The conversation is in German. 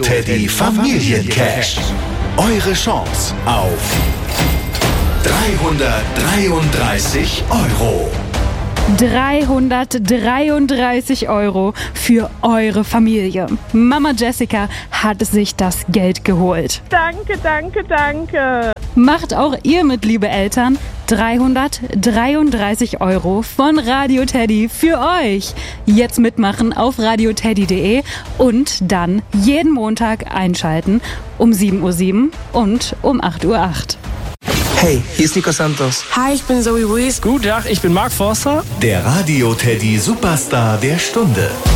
Teddy Familiencash. Eure Chance auf 333 Euro. 333 Euro für eure Familie. Mama Jessica hat sich das Geld geholt. Danke, danke, danke. Macht auch ihr mit, liebe Eltern. 333 Euro von Radio Teddy für euch. Jetzt mitmachen auf radioteddy.de und dann jeden Montag einschalten um 7:07 Uhr und um 8:08 Uhr. Hey, hier ist Nico Santos. Hi, ich bin Zoe Wees. Guten Tag, ich bin Mark Forster. Der Radio Teddy Superstar der Stunde.